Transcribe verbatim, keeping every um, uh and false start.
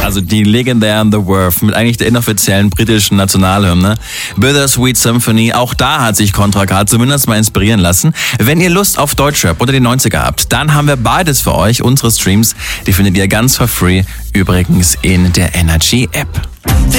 also die legendären The Worth mit eigentlich der inoffiziellen britischen Nationalhymne. Bittersweet Symphony, auch da hat sich Contra K zumindest mal inspirieren lassen. Wenn ihr Lust auf Deutschrap oder die neunziger habt, dann haben wir beides für euch. Unsere Streams, die findet ihr ganz for free, übrigens in der Energy App.